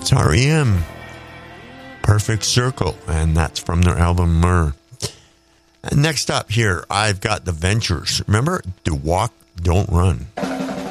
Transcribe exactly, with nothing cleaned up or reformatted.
It's R E M. Perfect Circle, and that's from their album Myrrh. And next up here, I've got The Ventures. Remember, to walk, don't run.